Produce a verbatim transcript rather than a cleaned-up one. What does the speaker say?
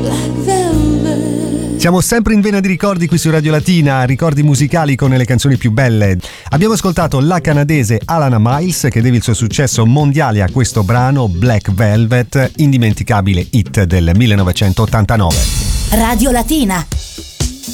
Siamo sempre in vena di ricordi qui su Radio Latina, ricordi musicali con le canzoni più belle. Abbiamo ascoltato la canadese Alana Miles che deve il suo successo mondiale a questo brano Black Velvet, indimenticabile hit del millenovecentottantanove. Radio Latina,